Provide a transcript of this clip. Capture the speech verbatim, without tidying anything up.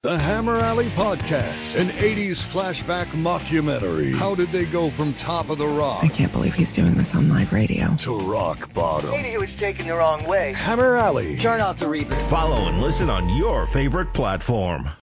The Hammer Alley Podcast, an eighties flashback mockumentary. How did they go from top of the rock? I can't believe he's doing this on live radio. To rock bottom. Maybe he was taken the wrong way. Hammer Alley. Turn off the reverb. Follow and listen on your favorite platform.